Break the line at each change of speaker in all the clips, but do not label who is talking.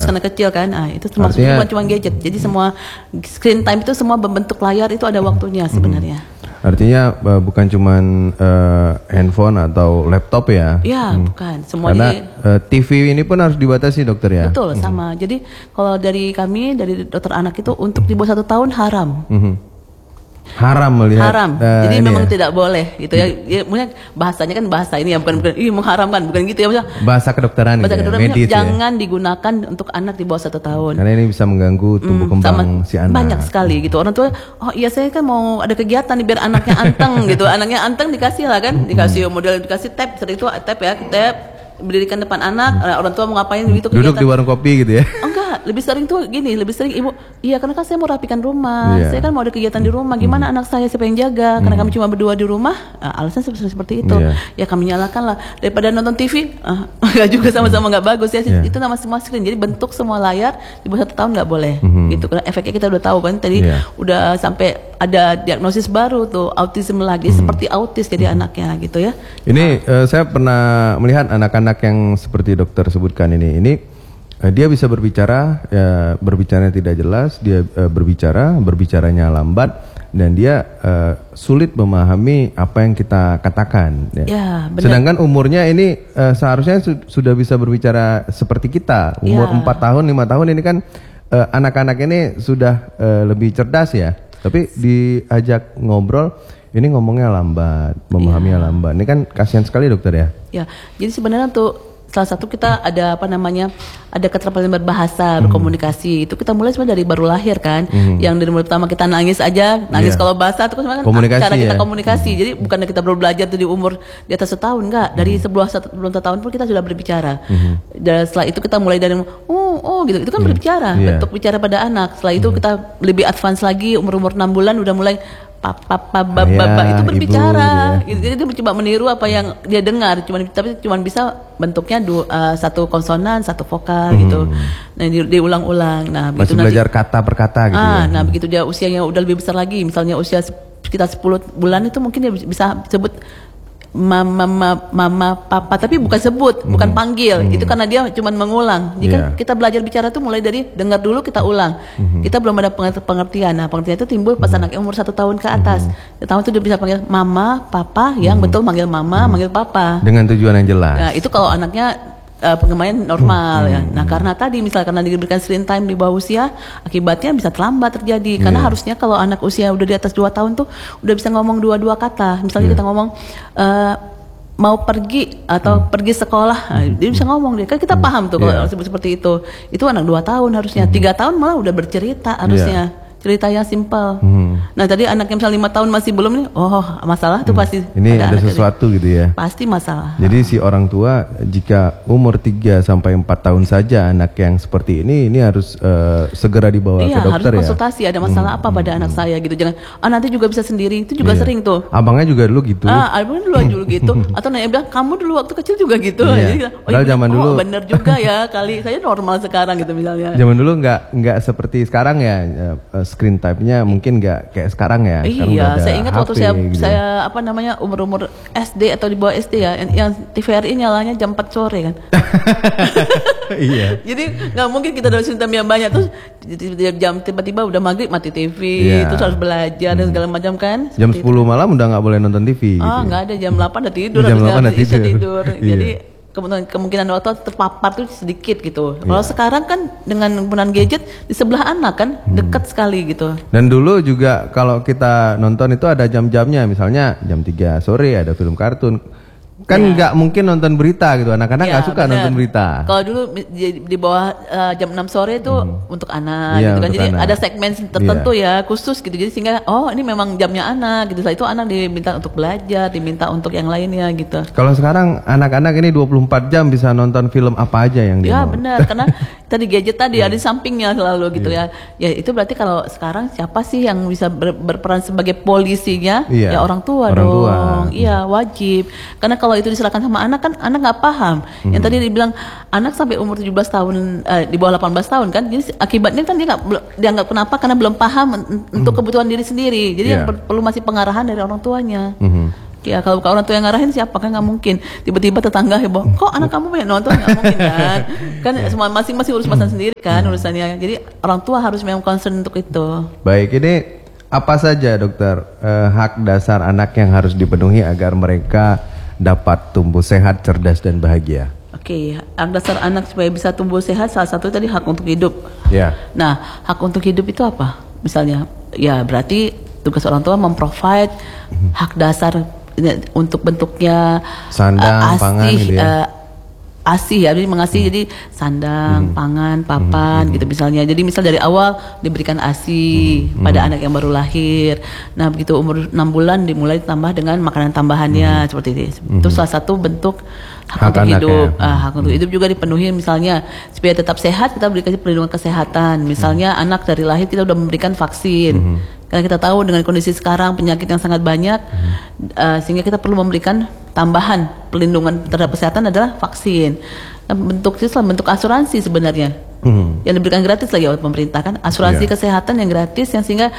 karena kecil kan. Nah, itu termasuk bukan cuma gadget. Jadi semua screen time itu semua berbentuk layar itu ada waktunya sebenarnya.
Artinya bukan cuman handphone atau laptop ya?
Ya, bukan. Semua
karena
ini,
TV ini pun harus dibatasi dokter ya?
Betul, sama. Jadi kalau dari kami, dari dokter anak itu untuk di bawah 1 tahun haram.
Haram melihat.
Haram. Jadi memang tidak boleh gitu ya. Maksudnya bahasanya kan bahasa ini ya, bukan mengharamkan, bukan gitu ya. Maksudnya,
bahasa kedokteran
bahasa
gitu
kedokteran
ya, medis
jangan digunakan untuk anak di bawah 1 tahun.
Karena ini bisa mengganggu tumbuh kembang si anak.
Banyak sekali gitu. Orang tua, oh iya saya kan mau ada kegiatan nih biar anaknya anteng gitu. Anaknya anteng dikasih lah kan, dikasih model, dikasih tab, sering itu tab ya, tab berdirikan depan anak, orang tua mau ngapain gitu kegiatan.
Duduk di warung kopi gitu ya?
Enggak, lebih sering tuh gini, lebih sering ibu, iya karena kan saya mau rapikan rumah, saya kan mau ada kegiatan di rumah, gimana anak saya siapa yang jaga, karena kami cuma berdua di rumah, alasan seperti itu, ya kami nyalakan lah, daripada nonton TV, enggak juga sama-sama enggak bagus ya, itu nama semua screen, jadi bentuk semua layar di bawah 1 tahun enggak boleh, gitu, karena efeknya kita udah tahu kan, tadi udah sampai ada diagnosis baru tuh, autism lagi, seperti autis jadi anaknya gitu ya.
Ini saya pernah melihat anak-anak yang seperti dokter sebutkan ini dia bisa berbicara, berbicaranya tidak jelas, dia berbicaranya lambat, dan dia sulit memahami apa yang kita katakan. Ya, benar. Sedangkan umurnya ini seharusnya sudah bisa berbicara seperti kita, umur 4 tahun, 5 tahun ini kan anak-anak ini sudah lebih cerdas ya, tapi diajak ngobrol, ini ngomongnya lambat, memahaminya lambat. Ini kan kasihan sekali dokter ya. Ya,
jadi sebenarnya untuk salah satu kita ada ada keterampilan berbahasa, berkomunikasi. Itu kita mulai sebenarnya dari baru lahir kan. Yang dari mulai pertama kita nangis kalau bahasa itu kan cara kita komunikasi. Jadi bukan kita baru belajar tuh di umur di atas 1 tahun, enggak. Dari sebelum 1 tahun pun kita sudah berbicara. Dan setelah itu kita mulai dari gitu. Itu kan berbicara, bentuk bicara pada anak. Setelah itu kita lebih advance lagi, umur 6 bulan udah mulai papa baba itu berbicara gitu. Jadi dia mencoba meniru apa yang dia dengar, tapi cuma bisa bentuknya satu konsonan, satu vokal gitu. Nah diulang-ulang. Nah
masih
begitu
belajar kata per kata gitu ya.
Nah begitu dia usianya udah lebih besar lagi, misalnya usia sekitar 10 bulan itu mungkin dia bisa sebut mama papa, tapi bukan sebut, bukan panggil. Itu karena dia cuma mengulang. Jika kita belajar bicara tuh mulai dari dengar dulu kita ulang. Kita belum ada pengertian. Nah pengertian itu timbul pas anaknya umur 1 tahun ke atas. 1 tahun itu dia bisa panggil mama papa, yang betul manggil mama, manggil papa dengan tujuan yang jelas. Nah itu kalau anaknya pengembangan normal ya. Nah karena tadi misalnya karena diberikan screen time di bawah usia, akibatnya bisa terlambat terjadi. Karena harusnya kalau anak usia udah di atas 2 tahun tuh udah bisa ngomong 2 kata. Misalnya kita ngomong mau pergi atau pergi sekolah, dia bisa ngomong kan kita paham tuh kalau seperti itu. Itu anak 2 tahun harusnya, 3 tahun malah udah bercerita harusnya. Cerita yang simpel. Nah tadi anaknya misalnya 5 tahun masih belum nih, masalah tuh pasti.
Ini ada sesuatu gitu ya.
Pasti masalah.
Jadi si orang tua jika umur 3 sampai 4 tahun saja anak yang seperti ini harus segera dibawa ke dokter
harus konsultasi, ada masalah apa pada anak saya gitu. Jangan nanti juga bisa sendiri, itu juga sering tuh.
Abangnya juga dulu gitu.
Abangnya dulu gitu. Atau nanya bilang kamu dulu waktu kecil juga gitu. Jadi,
zaman dulu
bener juga ya, kali saya normal sekarang gitu misalnya.
Zaman dulu nggak seperti sekarang ya. Screen time-nya mungkin nggak kayak sekarang ya.
Iya, saya ingat waktu saya umur SD atau di bawah SD ya, yang TVRI nyalanya jam 4 sore kan. Iya. Jadi nggak mungkin kita ada screen time yang banyak terus jam tiba-tiba udah maghrib mati TV, terus harus belajar dan segala macam kan.
Jam 10 malam udah nggak boleh nonton TV.
Nggak ada, jam 8 udah tidur.
Jam 8 udah tidur.
Jadi kemungkinan waktu terpapar tuh sedikit gitu. Kalau sekarang kan dengan penggunaan gadget di sebelah anak kan dekat sekali gitu.
Dan dulu juga kalau kita nonton itu ada jam-jamnya, misalnya jam 3 sore ada film kartun. Kan nggak mungkin nonton berita gitu, anak-anak nggak suka nonton berita.
Kalau dulu di bawah jam 6 sore itu untuk anak gitu kan, jadi ada segmen tertentu khusus gitu, jadi sehingga ini memang jamnya anak gitu. Setelah itu anak diminta untuk belajar, diminta untuk yang lainnya gitu.
Kalau sekarang anak-anak ini 24 jam bisa nonton film apa aja yang dia mau.
Benar, karena tadi gadget tadi ada di sampingnya selalu gitu ya. Ya itu berarti kalau sekarang siapa sih yang bisa berperan sebagai polisinya? Ya orang tua dong. Iya wajib, karena kalau itu diserahkan sama anak kan anak nggak paham. Yang tadi dibilang anak sampai umur 17 tahun di bawah 18 tahun kan, jadi akibatnya kan dia nggak kenapa, karena belum paham untuk kebutuhan diri sendiri. Jadi yang perlu masih pengarahan dari orang tuanya. Ya kalau bukan orang tua yang ngarahin siapa, kan nggak mungkin. Tiba-tiba tetangga heboh, kok anak kamu banyak nonton, nggak mungkin kan? Kan semua masing-masing urus masalah sendiri kan urusannya. Jadi orang tua harus memang concern untuk itu.
Baik, ini apa saja dokter hak dasar anak yang harus dipenuhi agar mereka dapat tumbuh sehat, cerdas dan bahagia?
Oke, hak dasar anak supaya bisa tumbuh sehat salah satu tadi hak untuk hidup.
Ya.
Nah, hak untuk hidup itu apa? Misalnya, ya berarti tugas orang tua memprovide hak dasar untuk bentuknya
sandang, pangan gitu ya.
ASI ya, jadi mengasihi jadi sandang, pangan, papan gitu misalnya. Jadi misal dari awal diberikan ASI pada anak yang baru lahir. Nah, begitu umur 6 bulan dimulai ditambah dengan makanan tambahannya seperti itu. Itu salah satu bentuk hak untuk hidup. Hak untuk hidup juga dipenuhi misalnya supaya tetap sehat kita berikan perlindungan kesehatan. Misalnya anak dari lahir kita udah memberikan vaksin. Karena kita tahu dengan kondisi sekarang penyakit yang sangat banyak, sehingga kita perlu memberikan tambahan perlindungan terhadap kesehatan adalah vaksin. Nah, bentuk asuransi sebenarnya yang diberikan gratis lagi oleh pemerintah kan, asuransi kesehatan yang gratis yang sehingga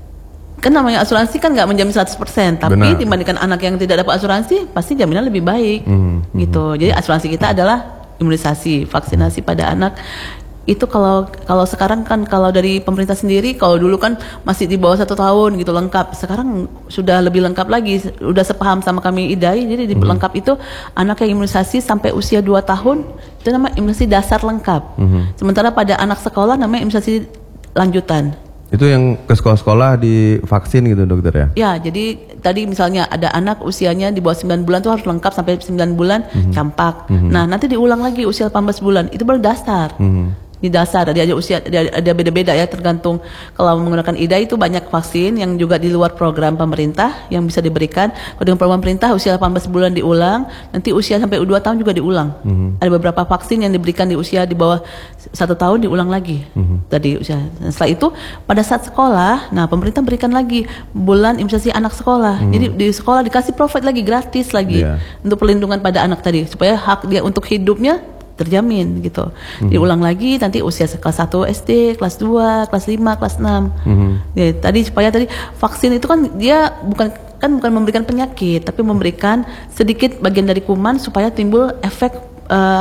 kan namanya asuransi kan nggak menjamin 100%, tapi dibandingkan anak yang tidak dapat asuransi pasti jaminan lebih baik gitu. Jadi asuransi kita adalah imunisasi, vaksinasi pada anak. Itu kalau sekarang kan kalau dari pemerintah sendiri, kalau dulu kan masih di bawah 1 tahun gitu lengkap, sekarang sudah lebih lengkap lagi, udah sepaham sama kami IDAI. Jadi di lengkap itu anak yang imunisasi sampai usia 2 tahun itu namanya imunisasi dasar lengkap. Sementara pada anak sekolah namanya imunisasi lanjutan.
Itu yang ke sekolah-sekolah divaksin gitu dokter ya?
Ya, jadi tadi misalnya ada anak usianya di bawah 9 bulan tuh harus lengkap sampai 9 bulan campak. Nah, nanti diulang lagi usia 18 bulan, itu baru dasar. Di dasar ada usia ada beda-beda ya, tergantung. Kalau menggunakan IDAI itu banyak vaksin yang juga di luar program pemerintah yang bisa diberikan. Kalau dengan program pemerintah usia 18 bulan diulang, nanti usia sampai 2 tahun juga diulang. Ada beberapa vaksin yang diberikan di usia di bawah 1 tahun diulang lagi. Tadi usia. Setelah itu pada saat sekolah, nah pemerintah berikan lagi bulan imunisasi anak sekolah. Jadi di sekolah dikasih provide lagi gratis lagi untuk perlindungan pada anak tadi supaya hak dia untuk hidupnya terjamin gitu. Diulang lagi nanti usia kelas 1 SD, kelas 2, kelas 5, kelas 6. Ya, tadi supaya tadi vaksin itu kan dia bukan memberikan penyakit, tapi memberikan sedikit bagian dari kuman supaya timbul efek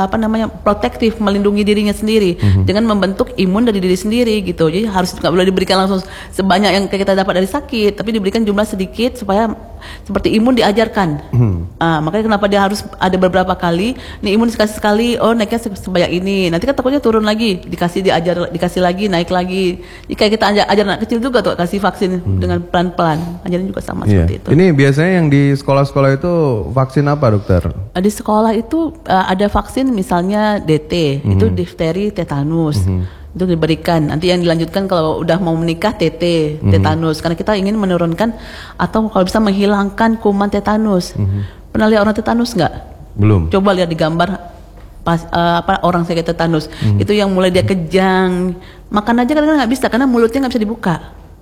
protektif, melindungi dirinya sendiri dengan membentuk imun dari diri sendiri gitu. Jadi harus nggak boleh diberikan langsung sebanyak yang kita dapat dari sakit, tapi diberikan jumlah sedikit supaya seperti imun diajarkan. Makanya kenapa dia harus ada beberapa kali. Nih imun dikasih sekali, oh naiknya sebanyak ini. Nanti kan takutnya turun lagi, dikasih lagi, naik lagi. Jadi kayak kita ajar anak kecil juga tuh kasih vaksin dengan pelan-pelan. Ajarin juga sama seperti itu. Ini
biasanya yang di sekolah-sekolah itu vaksin apa dokter?
Di sekolah itu ada vaksin misalnya DT, itu difteri, tetanus. Itu diberikan. Nanti yang dilanjutkan kalau udah mau menikah tetanus. Karena kita ingin menurunkan atau kalau bisa menghilangkan kuman tetanus. Pernah lihat orang tetanus nggak?
Belum.
Coba lihat di gambar orang sakit tetanus. Itu yang mulai dia kejang. Makan aja kadang-kadang nggak bisa karena mulutnya nggak bisa dibuka.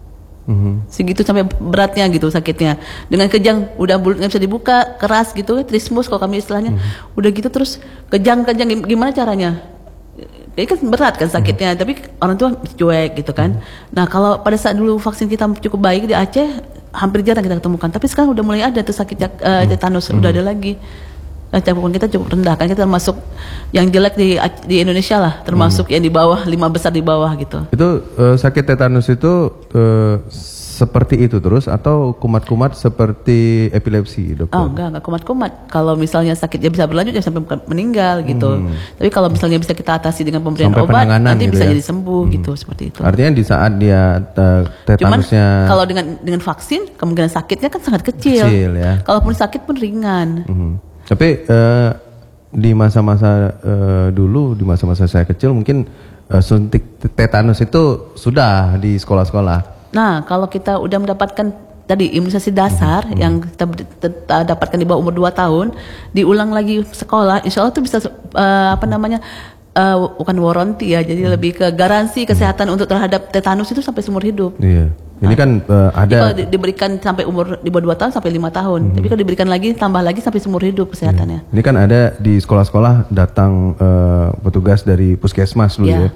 Segitu sampai beratnya gitu sakitnya. Dengan kejang udah mulut nggak bisa dibuka, keras gitu, trismus kalau kami istilahnya. Udah gitu terus kejang-kejang, gimana caranya? Ini kan berat kan sakitnya, tapi orang tua cuek gitu kan. Nah kalau pada saat dulu vaksin kita cukup baik di Aceh, hampir jarang kita ketemukan. Tapi sekarang udah mulai ada tuh sakit tetanus, udah ada lagi. Nah, cakupan kita cukup rendah kan, kita termasuk yang jelek di Indonesia lah, termasuk yang di bawah 5 besar di bawah gitu.
Itu sakit tetanus itu seperti itu terus atau kumat-kumat seperti epilepsi dokter?
Oh enggak kumat-kumat. Kalau misalnya sakitnya bisa berlanjut ya sampai meninggal gitu. Tapi kalau misalnya bisa kita atasi dengan pemberian
sampai
obat, nanti
gitu
bisa
ya?
Jadi sembuh gitu, seperti itu.
Artinya di saat dia tetanusnya.
Cuman kalau dengan vaksin kemungkinan sakitnya kan sangat kecil ya? Kalaupun sakit pun ringan.
Tapi di masa-masa dulu, di masa-masa saya kecil mungkin suntik tetanus itu sudah di sekolah-sekolah.
Nah, kalau kita udah mendapatkan tadi imunisasi dasar yang kita dapatkan di bawah umur 2 tahun, diulang lagi sekolah, insya Allah itu bisa bukan warranty ya, jadi lebih ke garansi kesehatan untuk terhadap tetanus itu sampai seumur hidup.
Ini kan ada
kalau diberikan sampai umur di bawah 2 tahun sampai 5 tahun. Tapi kalau diberikan lagi tambah lagi sampai seumur hidup kesehatannya.
Ini kan ada di sekolah-sekolah datang petugas dari puskesmas dulu ya.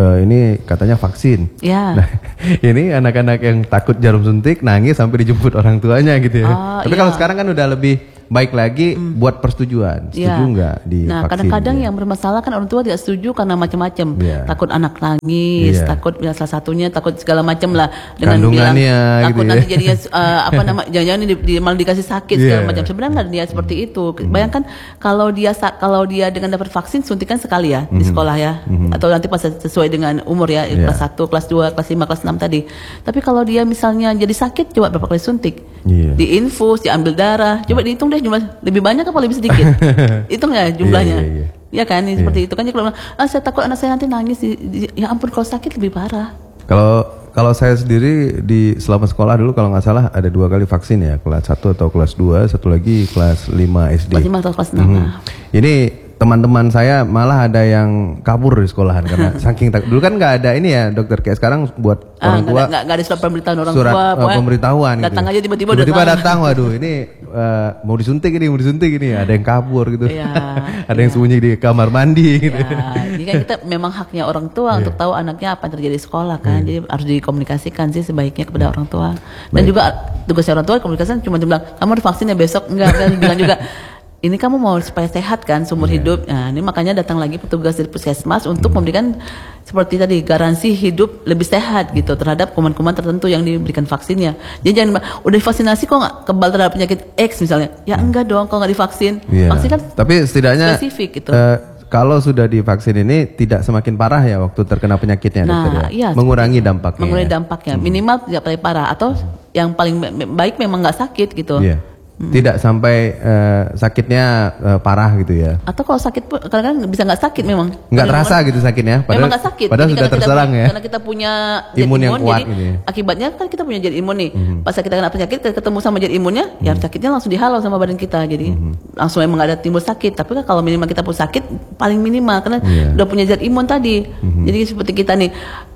Ini katanya vaksin. Nah, ini anak-anak yang takut jarum suntik nangis sampai dijemput orang tuanya gitu ya. Tapi kalau sekarang kan udah lebih baik lagi buat persetujuan. Setuju nggak di vaksin?
Nah, kadang-kadang yang bermasalah kan orang tua tidak setuju karena macam-macam. Takut anak nangis, takut salah satunya takut segala macam lah dengan bilang takut gitu nanti jadinya jangan-jangan malah dikasih sakit segala macam. Sebenarnya nggak dia seperti itu. Bayangkan kalau dia dengan dapat vaksin suntikan sekali ya di sekolah ya, atau nanti pas sesuai dengan umur ya, kelas 1, kelas 2, kelas 5, kelas 6 tadi. Tapi kalau dia misalnya jadi sakit, coba berapa kali suntik? Diinfus, diambil darah, coba dihitung deh jumlah lebih banyak apa lebih sedikit? Hitung ya jumlahnya. Ya kan, seperti itu kan. Kalau saya takut anak saya nanti nangis, ya ampun kalau sakit lebih parah.
Kalau saya sendiri selama sekolah dulu kalau nggak salah ada 2 kali vaksin ya, kelas 1 atau kelas 2, satu lagi kelas 5 SD.
Kelas 5 atau kelas 6.
Ini teman-teman saya malah ada yang kabur di sekolahan karena saking dulu kan nggak ada ini ya dokter, kayak sekarang buat orang tua
nggak ada surat pemberitahuan orang
tua,
pemberitahuan
datang
gitu. Aja tiba-tiba
datang, waduh ini mau disuntik ini, ada yang kabur gitu, ada yang sembunyi di kamar mandi gitu.
Ini kan kita memang haknya orang tua untuk tahu anaknya apa yang terjadi di sekolah kan, jadi harus dikomunikasikan sih sebaiknya kepada orang tua. Dan juga tugasnya orang tua komunikasi cuma bilang kamu harus vaksin ya besok, enggak kan bilang juga ini kamu mau supaya sehat kan seumur hidup. Nah, ini makanya datang lagi petugas dari puskesmas untuk memberikan seperti tadi garansi hidup lebih sehat gitu terhadap kuman-kuman tertentu yang diberikan vaksinnya. Jadi jangan udah divaksinasi kok nggak kebal terhadap penyakit X misalnya. Ya enggak dong kalau nggak divaksin. Vaksin kan
tapi setidaknya
spesifik gitu.
Kalau sudah divaksin ini tidak semakin parah ya waktu terkena penyakitnya dokter ya? Mengurangi dampaknya.
Mengurangi dampaknya. Minimal tidak paling parah atau yang paling baik memang nggak sakit gitu.
Tidak sampai sakitnya parah gitu ya.
Atau kalau sakit pun kadang-kadang bisa nggak sakit memang.
Nggak terasa gitu sakitnya.
Memang nggak sakit.
Padahal sudah terserang ya.
Karena kita punya
imun yang kuat
jadi
gitu ya.
Akibatnya kan kita punya zat imun nih. Pas kita kena penyakit ketemu sama zat imunnya, ya sakitnya langsung dihalau sama badan kita. Jadi langsung emang nggak ada timbul sakit. Tapi kan kalau minimal kita pun sakit paling minimal karena udah punya zat imun tadi. Jadi seperti kita nih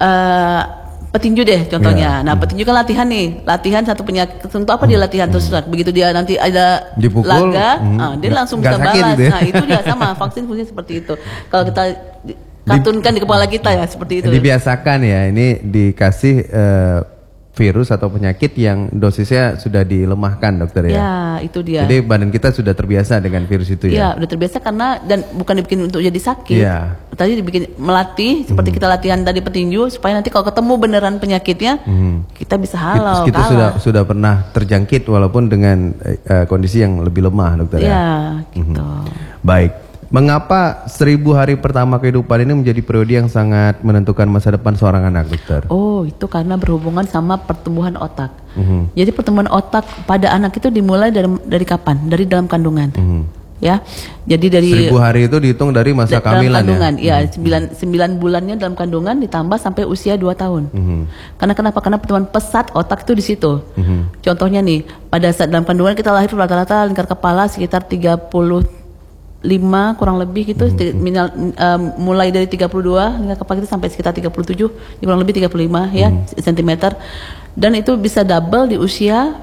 petinju deh contohnya. Nah petinju kan latihan satu penyakit tentu apa dia latihan terus begitu dia nanti ada
dipukul,
laga, dia langsung bisa balas. Gitu ya? Nah itu dia sama vaksin fungsinya seperti itu. Kalau kita kartunkan di kepala kita ya seperti itu.
Dibiasakan ya ini dikasih virus atau penyakit yang dosisnya sudah dilemahkan dokter ya.
Ya itu dia.
Jadi badan kita sudah terbiasa dengan virus itu ya.
Iya udah terbiasa karena dan bukan dibikin untuk jadi sakit. Tadi dibikin melatih seperti kita latihan tadi petinju supaya nanti kalau ketemu beneran penyakitnya kita bisa halau.
Kita sudah pernah terjangkit walaupun dengan kondisi yang lebih lemah dokter ya.
Iya gitu.
Baik. Mengapa 1000 hari pertama kehidupan ini menjadi periode yang sangat menentukan masa depan seorang anak, dokter?
Oh, itu karena berhubungan sama pertumbuhan otak. Jadi pertumbuhan otak pada anak itu dimulai dari kapan? Dari dalam kandungan. Ya, jadi dari
1000 hari itu dihitung dari masa kehamilan
ya? Ya, 9 bulannya dalam kandungan ditambah sampai usia 2 tahun. Karena kenapa? Karena pertumbuhan pesat otak itu di situ. Contohnya nih, pada saat dalam kandungan kita lahir rata-rata lingkar kepala sekitar 35 kurang lebih gitu, mulai dari 32 lingkar kepala kita sampai sekitar 37, kurang lebih 35 ya cm. Dan itu bisa double di usia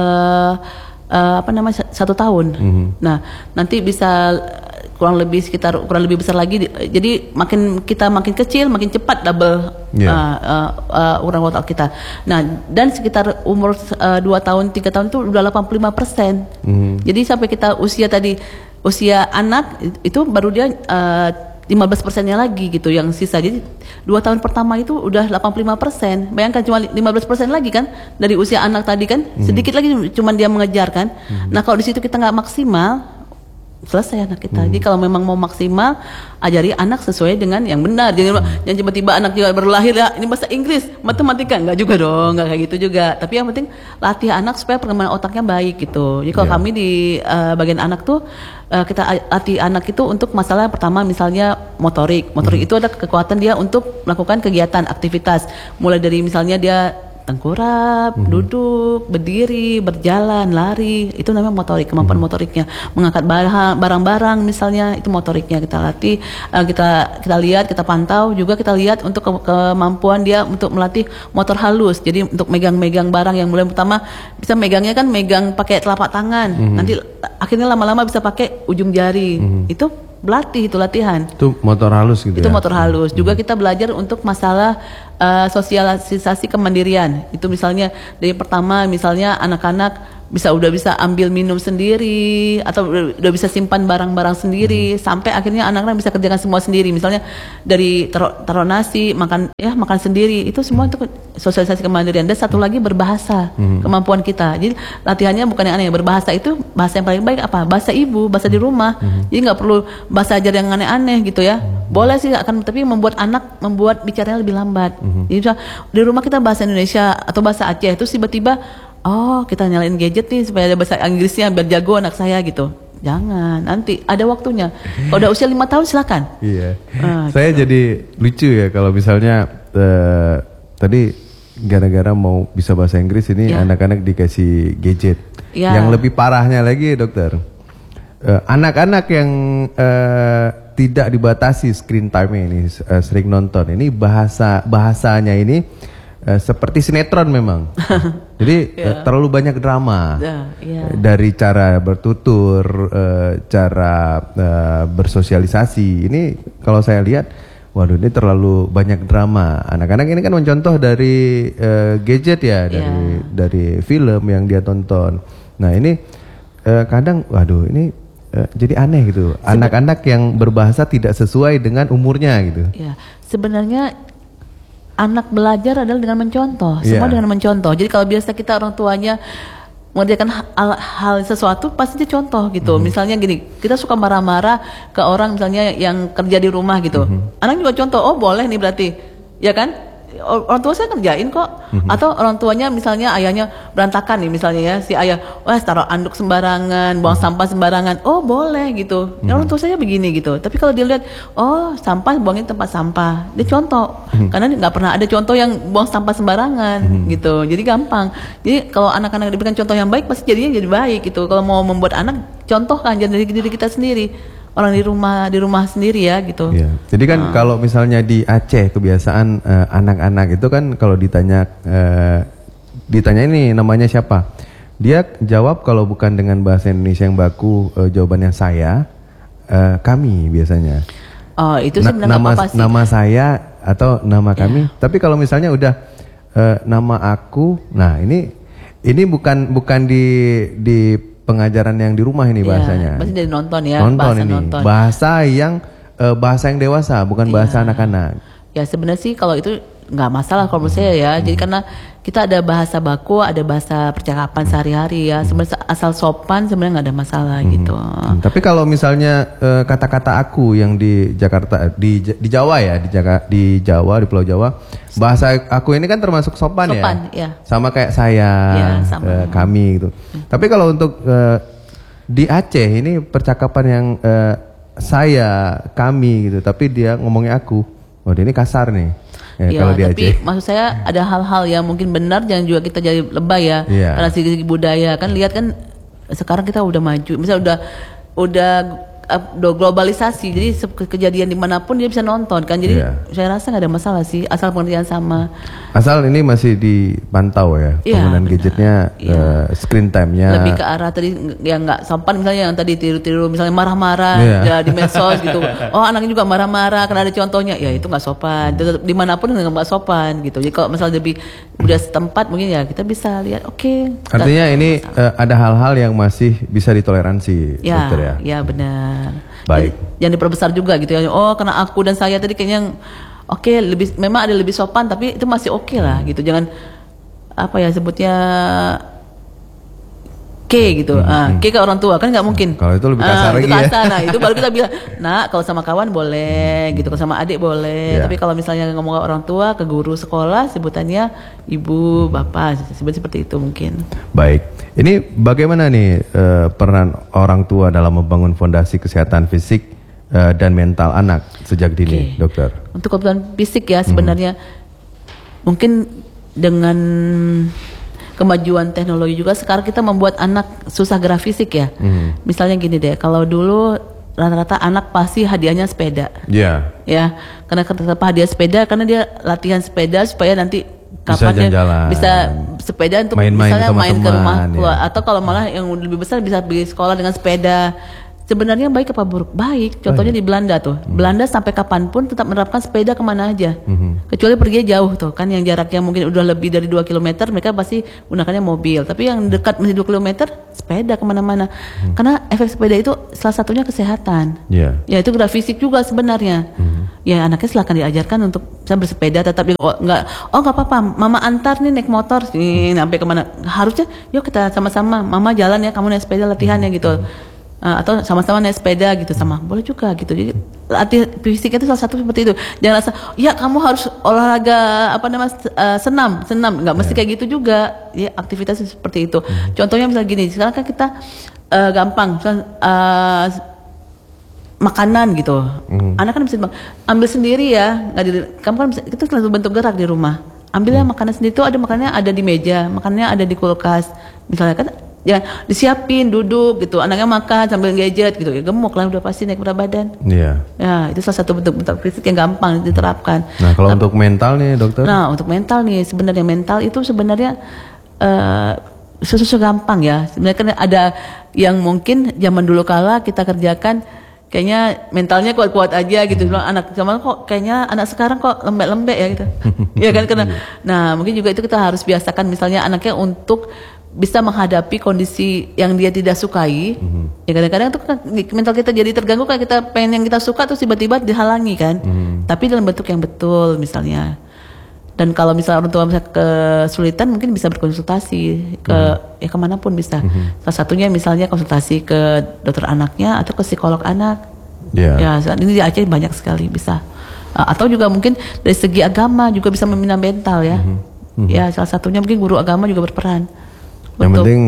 1 tahun. Nah, nanti bisa kurang lebih besar lagi. Jadi makin kecil makin cepat double ukuran otak kita. Nah, dan sekitar umur 2 tahun 3 tahun itu udah 85%. Jadi sampai kita usia anak itu baru dia 15%-nya lagi gitu yang sisa. Jadi 2 tahun pertama itu udah 85%. Bayangkan cuma 15% lagi kan dari usia anak tadi kan, sedikit lagi cuman dia mengejar kan. Nah, kalau di situ kita nggak maksimal, selesai anak kita. Jadi kalau memang mau maksimal, ajari anak sesuai dengan yang benar. Jangan tiba-tiba anak juga baru lahir ya ini bahasa Inggris, matematika, enggak juga dong, enggak kayak gitu juga. Tapi yang penting latih anak supaya perkembangan otaknya baik gitu. Jadi kalau kami di bagian anak tuh kita latih anak itu untuk masalah yang pertama misalnya motorik. Motorik itu ada kekuatan dia untuk melakukan kegiatan aktivitas. Mulai dari misalnya dia tengkurap, duduk, berdiri, berjalan, lari, itu namanya motorik, kemampuan motoriknya. Mengangkat barang-barang misalnya, itu motoriknya kita latih, kita lihat, kita pantau, juga kita lihat untuk kemampuan dia untuk melatih motor halus. Jadi untuk megang-megang barang yang mulai pertama bisa megangnya kan megang pakai telapak tangan, nanti akhirnya lama-lama bisa pakai ujung jari. Itu berlatih, itu latihan.
Itu motor halus gitu
itu
ya?
Motor halus. Juga kita belajar untuk masalah sosialisasi kemandirian. Itu misalnya dari pertama misalnya anak-anak udah bisa ambil minum sendiri atau udah bisa simpan barang-barang sendiri sampai akhirnya anak-anak bisa kerjakan semua sendiri. Misalnya dari taruh nasi, makan sendiri. Itu semua untuk sosialisasi kemandirian. Dan satu lagi berbahasa, kemampuan kita. Jadi latihannya bukan yang aneh, berbahasa itu bahasa yang paling baik apa? Bahasa ibu, bahasa di rumah. Jadi nggak perlu bahasa ajar yang aneh-aneh gitu ya. Boleh sih tapi membuat anak bicaranya lebih lambat. Jadi di rumah kita bahasa Indonesia atau bahasa Aceh itu tiba-tiba kita nyalain gadget nih supaya ada bahasa Inggrisnya biar jago anak saya gitu. Jangan, nanti ada waktunya. Kalau udah usia 5 tahun silakan.
Iya. Saya gitu. Jadi lucu ya kalau misalnya tadi gara-gara mau bisa bahasa Inggris ini anak-anak dikasih gadget. Yang lebih parahnya lagi dokter, anak-anak yang tidak dibatasi screen time ini sering nonton ini bahasanya ini seperti sinetron memang. Jadi terlalu banyak drama dari cara bertutur, cara bersosialisasi. Ini kalau saya lihat, waduh ini terlalu banyak drama. Anak-anak ini kan mencontoh dari gadget ya, dari film yang dia tonton. Nah ini kadang, waduh ini jadi aneh gitu. Anak-anak yang berbahasa tidak sesuai dengan umurnya gitu.
Ya, sebenarnya anak belajar adalah dengan mencontoh, semua dengan mencontoh. Jadi kalau biasa kita orang tuanya mengerjakan hal sesuatu, pasti dia contoh gitu. Misalnya gini, kita suka marah-marah ke orang misalnya yang kerja di rumah gitu. Anak juga contoh, oh boleh nih berarti, ya kan? Orang tua saya kerjain kok. Atau orang tuanya misalnya ayahnya berantakan nih misalnya ya, si ayah taruh anduk sembarangan, buang sampah sembarangan, oh boleh gitu. Orang tua saya begini gitu. Tapi kalau dia lihat sampah buangin tempat sampah, dia contoh. Karena nggak pernah ada contoh yang buang sampah sembarangan gitu. Jadi gampang. Jadi kalau anak-anak diberikan contoh yang baik, pasti jadinya jadi baik gitu. Kalau mau membuat anak, contohkan dari diri kita sendiri. Orang di rumah sendiri ya gitu.
Ya. Jadi kan kalau misalnya di Aceh kebiasaan anak-anak itu kan kalau ditanya ini namanya siapa, dia jawab kalau bukan dengan bahasa Indonesia yang baku jawabannya saya, kami biasanya.
Oh itu sebenarnya
nama saya atau nama kami. Tapi kalau misalnya udah nama aku, nah ini bukan di pengajaran yang di rumah ini bahasanya.
Pasti dari nonton ya.
Nonton. Bahasa yang dewasa, bukan bahasa anak-anak.
Ya sebenarnya sih kalau itu nggak masalah kalau menurut saya ya. Jadi karena kita ada bahasa baku, ada bahasa percakapan sehari-hari ya. Sebenarnya asal sopan sebenarnya nggak ada masalah gitu.
Tapi kalau misalnya kata-kata aku yang di Jakarta, di Jawa ya, di Jawa, di Pulau Jawa, bahasa aku ini kan termasuk sopan ya. Sama kayak saya, kami gitu. Tapi kalau untuk di Aceh ini percakapan yang saya, kami gitu, tapi dia ngomongnya aku. Waduh ini kasar nih. Kalau di
tapi
Aceh.
maksud saya ada hal-hal yang mungkin benar, jangan juga kita jadi lebay ya. Karena segi budaya kan, lihat kan sekarang kita udah maju, misalnya udah globalisasi, jadi kejadian dimanapun dia bisa nonton kan, jadi saya rasa nggak ada masalah sih, asal pengertian sama.
Asal ini masih dipantau ya, penggunaan gadgetnya, screen time-nya.
Lebih ke arah tadi yang nggak sopan, misalnya yang tadi tiru-tiru, misalnya marah-marah di medsos gitu. Oh anaknya juga marah-marah, karena ada contohnya, ya itu nggak sopan. Dimanapun nggak sopan gitu. Jadi kalau misalnya lebih udah setempat, mungkin ya kita bisa lihat. Artinya
ini ada hal-hal yang masih bisa ditoleransi, dokter ya.
Ya benar.
Baik.
Yang diperbesar juga gitu ya. Oh karena aku dan saya tadi kayaknya memang ada lebih sopan, tapi itu masih lah gitu. Jangan sebutnya gitu. Ke orang tua kan nggak mungkin.
Kalau itu lebih kasar lagi ya.
Nah itu baru kita bilang, nah kalau sama kawan boleh gitu, kalau sama adik boleh. Tapi kalau misalnya ngomong ke orang tua, ke guru sekolah, sebutannya ibu, bapak, seperti itu mungkin.
Baik. Ini bagaimana nih peran orang tua dalam membangun fondasi kesehatan fisik dan mental anak sejak dini, dokter?
Untuk kebutuhan fisik ya sebenarnya mungkin dengan kemajuan teknologi juga sekarang kita membuat anak susah gerak fisik ya. Misalnya gini deh, kalau dulu rata-rata anak pasti hadiahnya sepeda.
Iya.
Ya, karena kenapa hadiah sepeda? Karena dia latihan sepeda supaya nanti kapan bisa sepeda untuk misalnya main ke rumah keluar, atau kalau malah yang lebih besar bisa pergi sekolah dengan sepeda. Sebenarnya baik apa buruk? Baik. Contohnya di Belanda tuh. Belanda sampai kapanpun tetap menerapkan sepeda kemana aja. Kecuali pergi jauh tuh. Kan yang jaraknya mungkin udah lebih dari 2 km, mereka pasti gunakannya mobil. Tapi yang dekat masih 2 km, sepeda kemana-mana. Karena efek sepeda itu salah satunya kesehatan. Ya itu gerak fisik juga sebenarnya. Ya anaknya silakan diajarkan untuk bisa bersepeda. Tetap nggak apa-apa. Mama antar nih naik motor nih sampai kemana. Harusnya yuk kita sama-sama. Mama jalan ya, kamu naik sepeda latihan ya gitu. Atau sama-sama naik sepeda gitu sama boleh juga gitu. Jadi latihan fisik itu salah satu seperti itu. Jangan rasa ya kamu harus olahraga senam nggak mesti kayak gitu juga ya, aktivitas seperti itu. Contohnya misalnya gini, sekarang kan kita gampang misalnya, makanan gitu. Anak kan bisa ambil sendiri ya, kamu kan bisa, itu langsung bentuk gerak di rumah. Ambilnya makanan sendiri, itu ada makanannya ada di meja, makanannya ada di kulkas misalnya kan. Ya disiapin duduk gitu, anaknya makan sambil gadget gitu ya, gemuk lah udah pasti naik berat badan. Iya. Ya itu salah satu bentuk fisik yang gampang diterapkan.
Nah kalau untuk mental nih dokter?
Nah untuk mental nih sebenarnya mental itu sebenarnya sesuatu gampang ya. Sebenarnya kan ada yang mungkin zaman dulu kala kita kerjakan kayaknya mentalnya kuat-kuat aja gitu. Anak zaman kok kayaknya anak sekarang kok lembek-lembek ya gitu. Ya kan karena nah mungkin juga itu kita harus biasakan misalnya anaknya untuk bisa menghadapi kondisi yang dia tidak sukai. Ya kadang-kadang tuh kan mental kita jadi terganggu kayak kita pengen yang kita suka terus tiba-tiba dihalangi kan. Tapi dalam bentuk yang betul misalnya. Dan kalau misalnya orang tua misalnya kesulitan mungkin bisa berkonsultasi ke ya kemanapun bisa. Salah satunya misalnya konsultasi ke dokter anaknya atau ke psikolog anak. Ya saat ini di Aceh banyak sekali bisa. Atau juga mungkin dari segi agama juga bisa membina mental ya. Ya salah satunya mungkin guru agama juga berperan.
Yang penting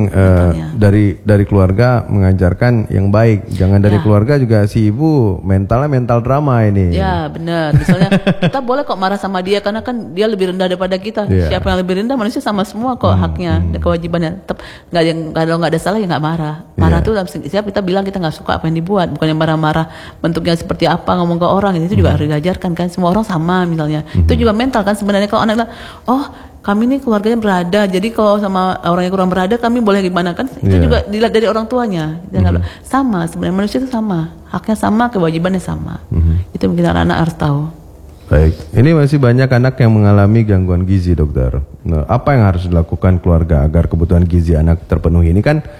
dari keluarga mengajarkan yang baik. Jangan dari keluarga juga si ibu mentalnya mental drama ini.
Ya benar. Misalnya kita boleh kok marah sama dia karena kan dia lebih rendah daripada kita. Siapa yang lebih rendah manusia sama semua kok haknya dan kewajibannya. Tetap kalau nggak ada salah ya nggak marah. Marah tuh siap kita bilang kita nggak suka apa yang dibuat. Bukannya marah-marah bentuknya seperti apa ngomong ke orang itu juga harus diajarkan kan. Semua orang sama misalnya. Itu juga mental kan sebenarnya kalau anak bilang kami ini keluarganya berada, jadi kalau sama orang yang kurang berada kami boleh gimana kan? Itu juga dilihat dari orang tuanya. Sama sebenarnya manusia itu sama, haknya sama, kewajibannya sama. Itu mungkin anak-anak harus tahu.
Baik, ini masih banyak anak yang mengalami gangguan gizi dokter. Nah, apa yang harus dilakukan keluarga agar kebutuhan gizi anak terpenuhi? Ini kan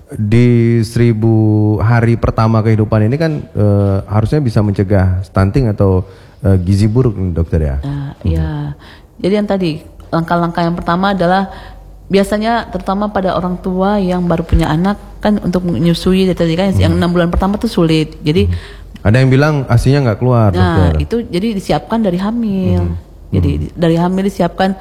di 1000 hari pertama kehidupan ini kan harusnya bisa mencegah stunting atau gizi buruk dokter ya?
Ya, jadi yang tadi langkah-langkah yang pertama adalah biasanya terutama pada orang tua yang baru punya anak kan untuk menyusui tadi kan yang 6 bulan pertama tuh sulit. Jadi
ada yang bilang ASINya nggak keluar.
Nah dokter. Itu jadi disiapkan dari hamil. Jadi dari hamil disiapkan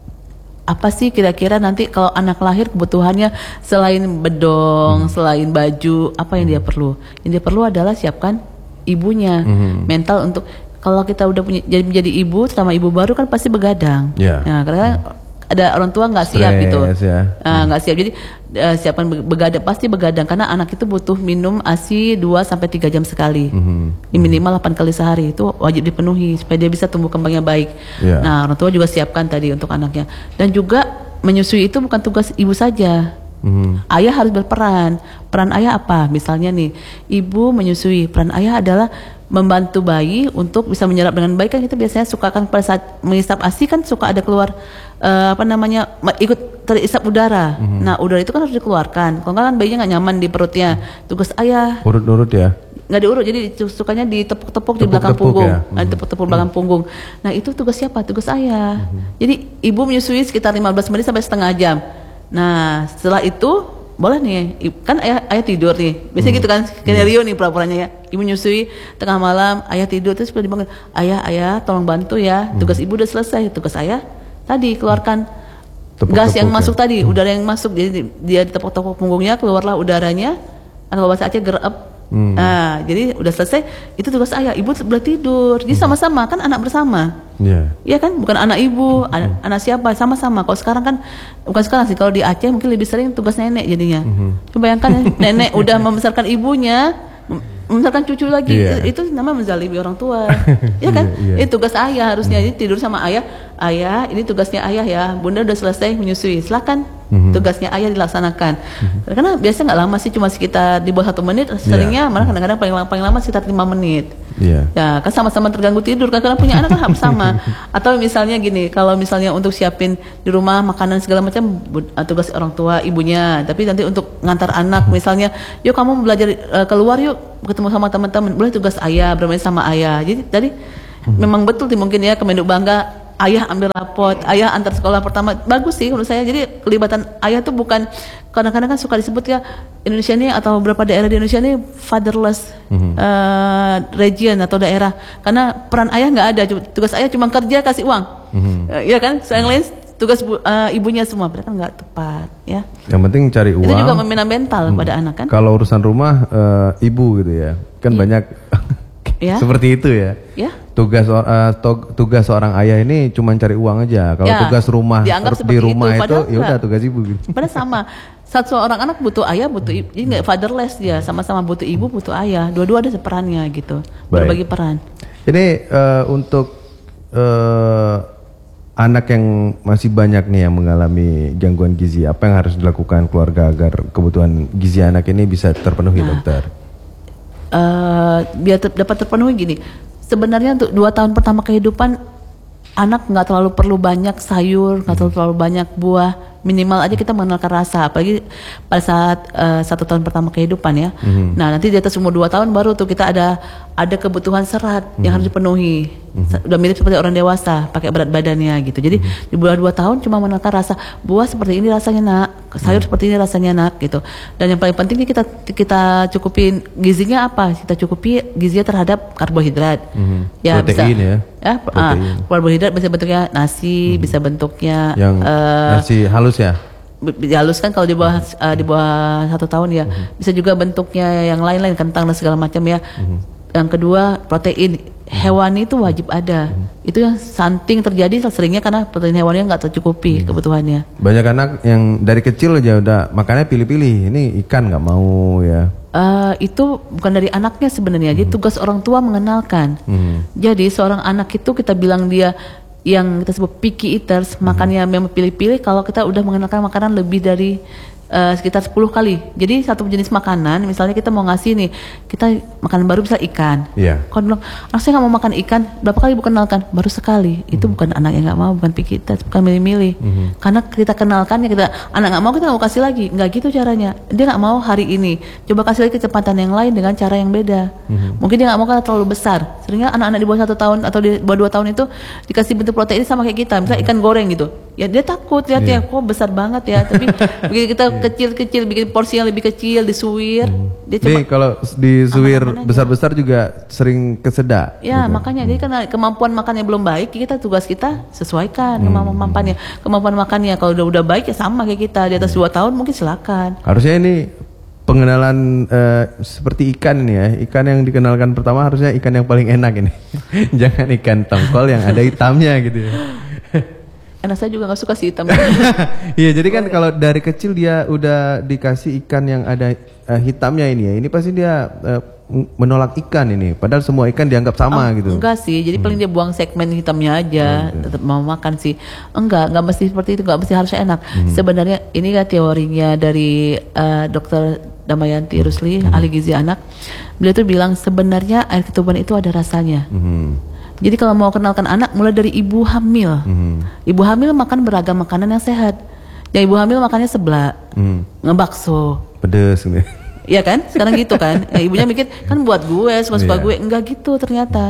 apa sih kira-kira nanti kalau anak lahir kebutuhannya selain bedong, selain baju apa yang dia perlu? Yang dia perlu adalah siapkan ibunya mental untuk kalau kita udah punya menjadi ibu sama ibu baru kan pasti begadang. Nah, karena ada orang tua nggak siap gitu, nggak siap. Jadi siapkan begadang pasti begadang karena anak itu butuh minum ASI 2-3 jam sekali, minimal 8 kali sehari itu wajib dipenuhi supaya dia bisa tumbuh kembangnya baik. Nah, orang tua juga siapkan tadi untuk anaknya dan juga menyusui itu bukan tugas ibu saja. Ayah harus berperan. Peran ayah apa? Misalnya nih, ibu menyusui. Peran ayah adalah membantu bayi untuk bisa menyerap dengan baik. Kan kita biasanya suka kan pada saat mengisap ASI kan suka ada keluar ikut terisap udara. Nah udara itu kan harus dikeluarkan. Kalau nggak kan bayinya nggak nyaman di perutnya. Tugas ayah
urut-urut ya?
Nggak diurut, jadi sukanya ditepuk-tepuk di belakang punggung. Ditepuk-tepuk belakang punggung. Nah itu tugas siapa? Tugas ayah. Jadi ibu menyusui sekitar 15 menit sampai setengah jam. Nah setelah itu boleh nih, kan ayah tidur nih, biasanya gitu kan, skenario nih pura-puranya ya, ibu nyusui tengah malam, ayah tidur terus dibangun, ayah tolong bantu ya, tugas ibu udah selesai, tugas ayah tadi keluarkan gas yang masuk tadi, udara yang masuk, jadi dia tepuk-tepuk punggungnya, keluarlah udaranya, kalau bahasa Aceh gerep, Nah, jadi udah selesai, itu tugas ayah. Ibu boleh tidur. Jadi sama-sama kan anak bersama. Iya kan, bukan anak ibu, anak siapa, sama-sama. Kalau sekarang kan, bukan sekarang sih, kalau di Aceh mungkin lebih sering tugas nenek jadinya. Coba bayangkan ya, nenek udah membesarkan ibunya, membesarkan cucu lagi, itu namanya menzalimi orang tua. Ya kan, itu tugas ayah harusnya. Jadi tidur sama ayah, ayah ini tugasnya ayah ya, bunda udah selesai menyusui, silakan. Tugasnya ayah dilaksanakan. Karena biasa nggak lama sih, cuma sekitar di bawah 1 menit. Seringnya malah kadang-kadang paling lama sekitar 5 menit. Ya kan sama-sama terganggu tidur kan, karena punya anak kan harus sama. Atau misalnya gini, kalau misalnya untuk siapin di rumah makanan segala macam, tugas orang tua ibunya. Tapi nanti untuk ngantar anak misalnya, yuk kamu belajar keluar yuk ketemu sama teman-teman, boleh tugas ayah bermain sama ayah. Jadi memang betul sih mungkin ya, Kemenduk bangga. Ayah ambil rapot, ayah antar sekolah pertama, bagus sih menurut saya. Jadi kelibatan ayah tuh bukan, kadang-kadang kan suka disebut ya, Indonesia ini atau beberapa daerah di Indonesia ini fatherless region atau daerah, karena peran ayah nggak ada, tugas ayah cuma kerja kasih uang, ya kan, yang lain tugas ibunya semua, berarti kan nggak tepat ya.
Yang penting cari uang.
Itu juga memina mental pada anak kan.
Kalau urusan rumah ibu gitu ya, kan banyak seperti itu ya. Tugas seorang ayah ini cuma cari uang aja. Kalau tugas rumah di rumah itu ya udah tugas ibu gitu.
Padahal sama. Satu orang anak butuh ayah, butuh ibu. Jadi nggak fatherless dia, sama-sama butuh ibu, butuh ayah. Dua-dua ada perannya gitu. Berbagi peran.
Ini untuk anak yang masih banyak nih yang mengalami gangguan gizi, apa yang harus dilakukan keluarga agar kebutuhan gizi anak ini bisa terpenuhi, dokter?
Biar dapat terpenuhi gini. Sebenarnya untuk 2 tahun pertama kehidupan, anak nggak terlalu perlu banyak sayur, nggak terlalu banyak buah, minimal aja kita mengenalkan rasa, apalagi pada saat 1 tahun pertama kehidupan ya. Nah nanti di atas umur 2 tahun baru tuh kita ada kebutuhan serat yang harus dipenuhi. Udah mirip seperti orang dewasa, pakai berat badannya gitu. Jadi di bawah 2 tahun cuma mengenalkan rasa, buah seperti ini rasanya nak, sayur seperti ini rasanya nak gitu. Dan yang paling penting kita cukupin gizinya apa? Kita cukupi gizinya terhadap karbohidrat. Ya
protein
bisa, karbohidrat bisa bentuknya nasi, bisa bentuknya
yang nasi halus ya.
Halus kan kalau di bawah 1 tahun ya. Bisa juga bentuknya yang lain-lain, kentang dan segala macam ya. Yang kedua protein hewani itu wajib ada. Itu yang stunting terjadi seringnya karena protein hewani nggak tercukupi kebutuhannya. Banyak
anak yang dari kecil aja udah makannya pilih-pilih. Ini ikan nggak mau ya.
Itu bukan dari anaknya sebenarnya. Jadi tugas orang tua mengenalkan. Jadi seorang anak itu kita bilang dia yang kita sebut picky eaters, makannya memang pilih-pilih kalau kita udah mengenalkan makanan lebih dari sekitar 10 kali. Jadi satu jenis makanan, misalnya kita mau ngasih nih, kita makanan baru bisa ikan. Kalau bilang, saya nggak mau makan ikan, berapa kali kenalkan? Baru sekali. Itu bukan anak yang nggak mau, bukan picky eaters, bukan milih-milih. Karena kita kenalkan ya, anak nggak mau, kita nggak mau kasih lagi. Nggak gitu caranya. Dia nggak mau hari ini, coba kasih lagi kecepatan yang lain dengan cara yang beda. Mungkin dia nggak mau karena terlalu besar. Seringnya anak-anak di bawah 1 tahun atau di bawah 2 tahun itu dikasih bentuk protein sama kayak kita, misalnya ikan goreng gitu. Ya dia takut lihat ya, kok besar banget ya. Tapi begitu kita kecil-kecil, bikin porsi yang lebih kecil, disuir. Dia
cuma, kalau disuir besar-besar juga sering kesedak.
Ya makanya, jadi karena kemampuan makannya belum baik, tugas kita sesuaikan kemampuan makannya. Kalau udah baik ya sama kayak kita, di atas 2 tahun mungkin silakan.
Harusnya ini pengenalan seperti ikan ini ya. Ikan yang dikenalkan pertama harusnya ikan yang paling enak ini. Jangan ikan tongkol yang ada hitamnya gitu ya.
Anak saya juga nggak suka sih hitam.
Iya, jadi kan kalau dari kecil dia udah dikasih ikan yang ada hitamnya ini ya, ini pasti dia menolak ikan ini. Padahal semua ikan dianggap sama gitu.
Enggak sih, jadi paling dia buang segmen hitamnya aja, tetap mau makan sih. Enggak mesti seperti itu, enggak mesti harusnya enak. Sebenarnya ini kan teorinya dari Dr. Damayanti Rusli, ahli gizi anak. Beliau tuh bilang sebenarnya air ketuban itu ada rasanya. Jadi kalau mau kenalkan anak, mulai dari ibu hamil. Ibu hamil makan beragam makanan yang sehat. Ya ibu hamil makannya seblak, ngebakso,
pedes gitu.
Iya kan? Sekarang gitu kan. Ya, ibunya mikir kan buat gue, suka-suka gue. Enggak gitu ternyata.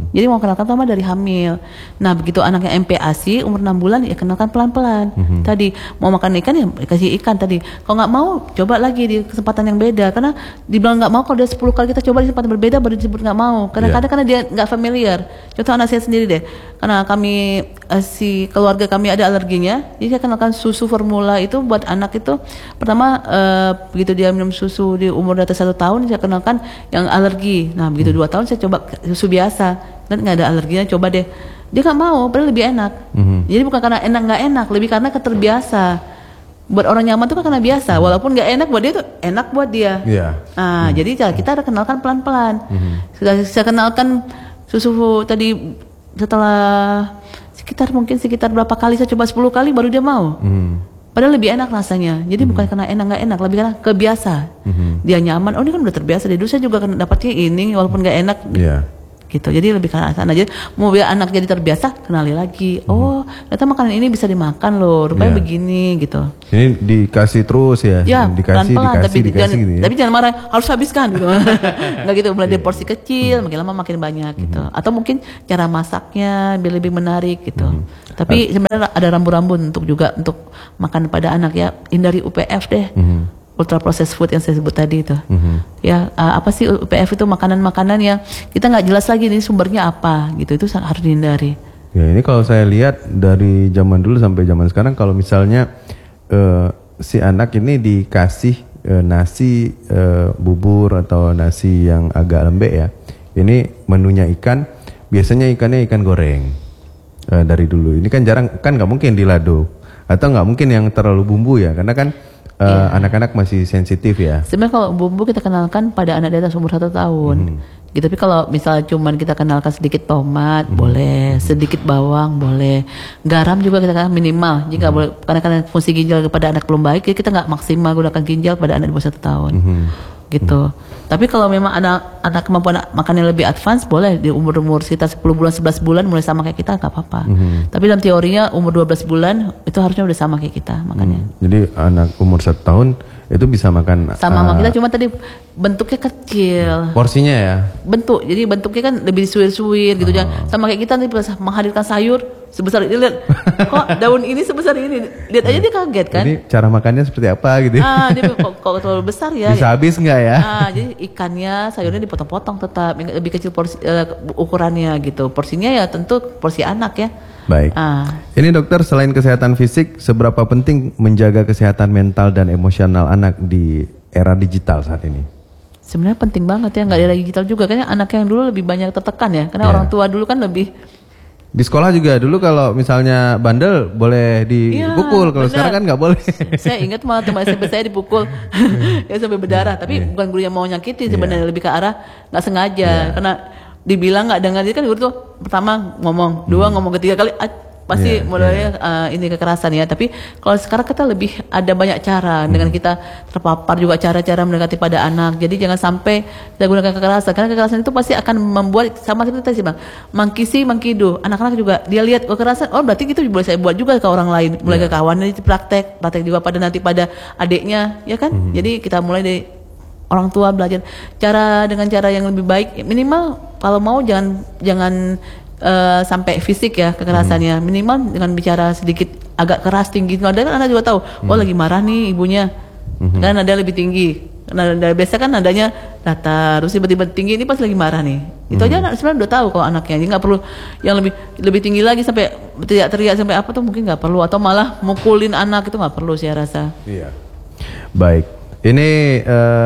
Jadi mau kenalkan sama dari hamil. Nah begitu anaknya MPASI umur 6 bulan ya kenalkan pelan-pelan. Tadi mau makan ikan ya kasih ikan tadi. Kalau nggak mau coba lagi di kesempatan yang beda. Karena dibilang nggak mau kalau udah 10 kali kita coba di kesempatan berbeda baru disebut nggak mau. Kadang-kadang karena dia nggak familiar. Contoh anak saya sendiri deh. Karena kami si keluarga kami ada alerginya. Jadi saya kenalkan susu formula itu buat anak itu pertama begitu dia minum susu di umur di atas 1 tahun saya kenalkan yang alergi. Nah begitu 2 tahun saya coba susu biasa dan nggak ada alerginya, coba deh dia nggak mau, padahal lebih enak. Jadi bukan karena enak nggak enak, lebih karena keterbiasa. Buat orang nyaman tuh kan karena biasa, walaupun nggak enak buat dia tuh enak buat dia. Nah jadi kita kenalkan pelan-pelan. Saya kenalkan susu tadi setelah sekitar berapa kali saya coba 10 kali baru dia mau. Padahal lebih enak rasanya. Jadi bukan karena enak nggak enak, lebih karena kebiasa. Dia nyaman. Oh ini kan udah terbiasa. Dari dulu saya juga dapatnya ini walaupun nggak enak. Gitu. Jadi lebih ke arah sana aja. Mau biar anak jadi terbiasa, kenali lagi. Oh, ternyata makanan ini bisa dimakan loh. Rupanya begini gitu.
Ini dikasih terus ya. Dikasih gitu ya.
Tapi jangan marah, harus habiskan gitu. Enggak gitu, mulai dari porsi kecil, makin lama makin banyak gitu. Atau mungkin cara masaknya biar lebih menarik gitu. Tapi sebenarnya ada rambu-rambu untuk makan pada anak ya. Hindari UPF deh. Ultra processed food yang saya sebut tadi itu. Ya, apa sih UPF itu makanan-makanan yang kita nggak jelas lagi ini sumbernya apa gitu. Itu harus dihindari.
Ya, ini kalau saya lihat dari zaman dulu sampai zaman sekarang kalau misalnya si anak ini dikasih nasi bubur atau nasi yang agak lembek ya. Ini menunya ikan, biasanya ikannya ikan goreng. Dari dulu. Ini kan jarang, kan nggak mungkin dilado atau nggak mungkin yang terlalu bumbu ya, karena kan anak-anak masih sensitif ya.
Sebenarnya kalau bumbu kita kenalkan pada anak di atas umur 1 tahun. Gitu. Tapi kalau misalnya cuman kita kenalkan sedikit tomat boleh, sedikit bawang boleh, garam juga kita kenalkan minimal. Jika boleh, karena fungsi ginjal pada anak belum baik, kita nggak maksimal gunakan ginjal pada anak di bawah 1 tahun. Gitu. Tapi kalau memang anak kemampuan makan yang lebih advance boleh di umur sekitar 10 bulan 11 bulan mulai sama kayak kita nggak apa-apa. Tapi dalam teorinya umur 12 bulan itu harusnya udah sama kayak kita makannya.
Jadi anak umur 1 tahun itu bisa makan
sama kita, cuma tadi bentuknya kecil.
Porsinya ya.
Jadi bentuknya kan lebih disuir-suir gitu jangan sama kayak kita nih menghadirkan sayur sebesar ini, lihat kok daun ini sebesar ini, lihat aja dia kaget kan.
Jadi cara makannya seperti apa gitu.
Dia kok terlalu besar ya.
Bisa habis nggak ya?
Jadi ikannya sayurnya dipotong-potong tetap lebih kecil porsi ukurannya gitu. Porsinya ya tentu porsi anak ya.
Baik. Ini dokter, selain kesehatan fisik, seberapa penting menjaga kesehatan mental dan emosional anak di era digital saat ini?
Sebenarnya penting banget ya, nggak ada digital juga. Kayaknya anak yang dulu lebih banyak tertekan ya, karena orang tua dulu kan lebih.
Di sekolah juga dulu kalau misalnya bandel boleh dipukul, kalau sekarang kan nggak boleh.
Saya ingat malah teman SMP saya dipukul ya sampai berdarah, tapi bukan guru yang mau nyakiti sebenarnya, lebih ke arah nggak sengaja karena dibilang nggak dengar. Jadi kan guru tuh pertama ngomong, dua ngomong, ketiga kali pasti mulai ini kekerasan ya. Tapi kalau sekarang kita lebih ada banyak cara dengan kita terpapar juga cara-cara mendekati pada anak. Jadi jangan sampai kita gunakan kekerasan, karena kekerasan itu pasti akan membuat sama seperti tadi bang, mangkisi mangkido. Anak-anak juga dia lihat kekerasan, oh berarti gitu boleh saya buat juga ke orang lain, mulai ke kawannya, praktek juga pada nanti pada adiknya ya kan. Jadi kita mulai dari orang tua belajar dengan cara yang lebih baik. Minimal kalau mau jangan sampai fisik ya kekerasannya, minimal dengan bicara sedikit agak keras tinggi. Kadang anak juga tahu, oh lagi marah nih ibunya, kan nada lebih tinggi. Nada biasa kan nadanya datar, terus tiba-tiba tinggi, ini pas lagi marah nih. Itu aja anak sebenarnya udah tahu kalau anaknya, jadi nggak perlu yang lebih tinggi lagi sampai teriak-teriak sampai apa tuh mungkin nggak perlu, atau malah mukulin anak itu nggak perlu saya rasa.
Iya. Baik, ini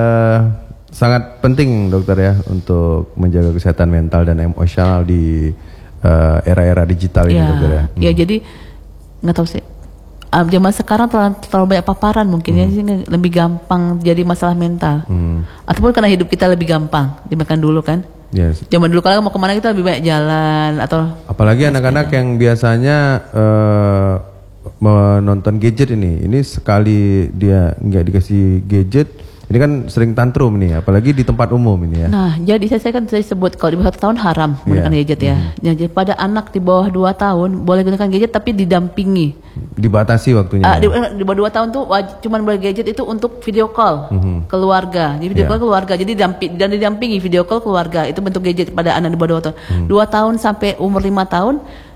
sangat penting dokter ya untuk menjaga kesehatan mental dan emosional di era-era digital ini dokter ya.
Ya jadi nggak tahu sih. Zaman sekarang terlalu banyak paparan mungkin ya, lebih gampang jadi masalah mental. Ataupun karena hidup kita lebih gampang dimakan dulu kan.
Yes.
Zaman dulu kalau mau kemana kita lebih banyak jalan atau.
Apalagi anak-anak yang biasanya menonton gadget ini sekali dia nggak dikasih gadget. Ini kan sering tantrum nih, apalagi di tempat umum ini ya.
Nah, jadi saya sebut kalau di bawah 1 tahun haram menggunakan gadget ya. Jadi pada anak di bawah 2 tahun boleh gunakan gadget tapi didampingi.
Dibatasi waktunya.
Di bawah 2 tahun tuh cuman boleh gadget itu untuk video call keluarga. Jadi video call keluarga. Jadi didampingi video call keluarga. Itu bentuk gadget pada anak di bawah 2 tahun. 2 tahun sampai umur 5 tahun